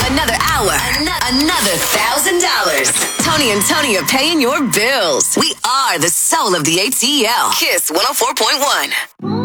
Another hour. Another $1,000. Tony and Tony are paying your bills. We are the soul of the ATL. Kiss 104.1.